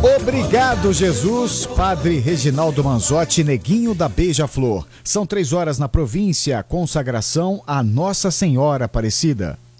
Obrigado, Jesus. Padre Reginaldo Manzotti, Neguinho da Beija-Flor. São 3 horas na província. Consagração a Nossa Senhora Aparecida.